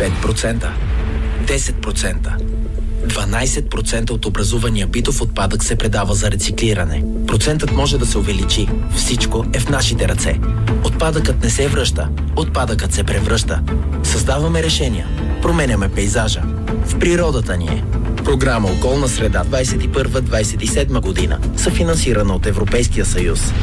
5%, 10%, 12% от образувания битов отпадък се предава за рециклиране. Процентът може да се увеличи. Всичко е в нашите ръце. Отпадъкът не се връща. Отпадъкът се превръща. Създаваме решения. Променяме пейзажа. В природата ни е. Програма Околна среда 21-27 година. Съфинансирана от Европейския съюз.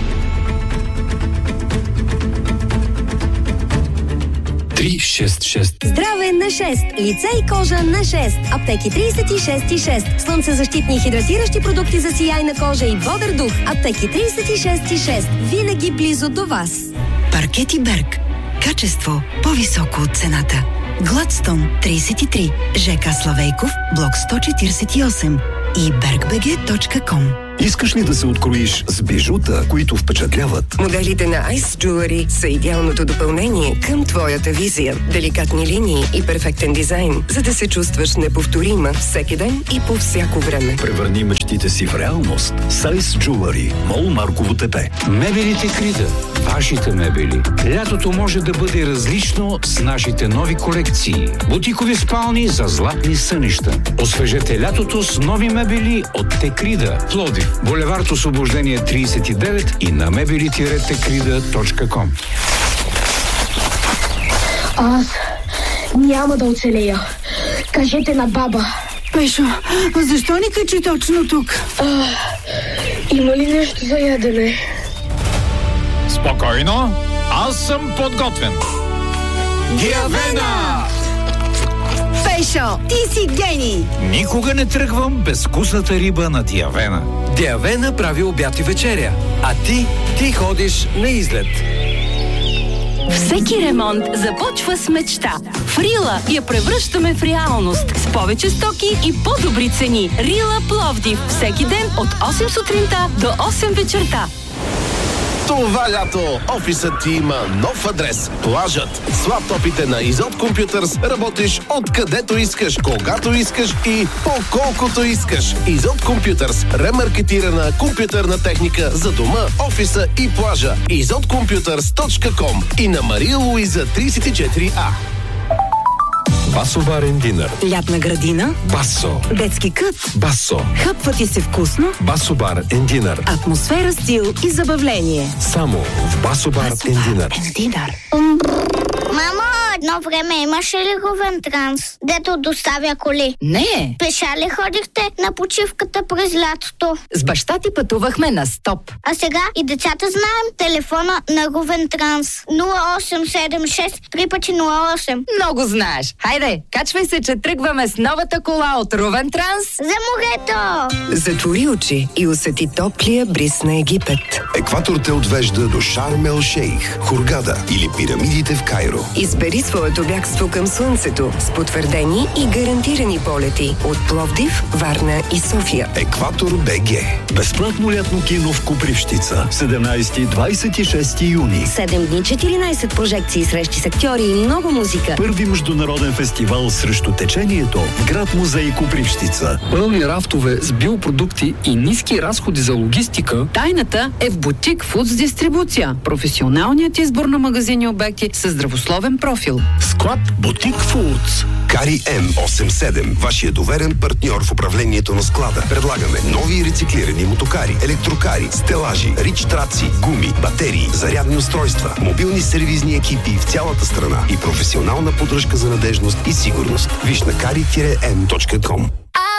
Здраве на 6. Лице и кожа на 6. Аптеки 36,6. Слънцезащитни и хидратиращи продукти за сияйна кожа и бодър дух. Аптеки 36,6. Винаги близо до вас. Паркет и Берг. Качество по-високо от цената. Гладстон 33. ЖК Славейков, блок 148 и bergbg.com. Искаш ли да се откроиш с бижута, които впечатляват? Моделите на Ice Jewelry са идеалното допълнение към твоята визия. Деликатни линии и перфектен дизайн, за да се чувстваш неповторима всеки ден и по всяко време. Превърни мечтите си в реалност с Ice Jewelry, МОЛ Марково ТП. Мебелите Крида. Вашите мебели. Лятото може да бъде различно с нашите нови колекции. Бутикови спални за златни сънища. Освежете лятото с нови мебели от Текрида. Пловдив. Булевард Освобождение 39 и на mebeli-tekrida.com. Аз няма да оцелея. Кажете на баба. Пешо, защо ни качи точно тук? Има ли нещо за ядене? Спокойно, аз съм подготвен. Диавена! Пешо, ти си гений! Никога не тръгвам без вкусната риба на Диавена. Диавена прави обяд и вечеря, а ти ходиш на излет. Всеки ремонт започва с мечта. В Рила я превръщаме в реалност с повече стоки и по-добри цени. Рила Пловдив. Всеки ден от 8 сутринта до 8 вечерта. Това лято офисът ти има нов адрес. Плажът. С лаптопите на Изот Компютърс работиш откъдето искаш, когато искаш и по колкото искаш. Изот Компютърс. Ремаркетирана компютърна техника за дома, офиса и плажа. izotcomputers.com и на Мария Луиза 34А. Басо барен динър. Лятна градина. Басо. Детски кът. Басо. Хъпва ти се вкусно. Басо бар ен динър. Атмосфера, стил и забавление. Само в Басо бар ен динър. Мамо, едно време имаше ли Ровен Транс, дето доставя коли? Не. Пеша ли ходихте на почивката през лятото? С баща ти пътувахме на стоп. А сега и децата знаем телефона на Ровен Транс. 0876 3x08. Много знаеш. Хайде, качвай се, че тръгваме с новата кола от Ровен Транс. За морето! Затвори очи и усети топлия бриз на Египет. Екватор те отвежда до Шарм ел Шейх, Хургада или пирамидите в Кайро. Избери своето бягство към слънцето с потвърдени и гарантирани полети от Пловдив, Варна и София. Екватор БГ. Безплатно лятно кино в Копривщица. 17 и 26 юни. 7 дни, 14 прожекции, срещи с актьори и много музика. Първи международен фестивал срещу течението в град музей Копривщица. Пълни рафтове с биопродукти и ниски разходи за логистика. Тайната е в Бутик Фудс дистрибуция. Професионалният избор на магазини обекти със здравословен профил. Склад Бутик Фудс. Кари М87, вашия доверен партньор в управлението на склада. Предлагаме нови рециклирани мотокари, електрокари, стелажи, рич-траци, гуми, батерии, зарядни устройства, мобилни сервизни екипи в цялата страна и професионална поддръжка за надежност и сигурност. Виж на kari-m.com.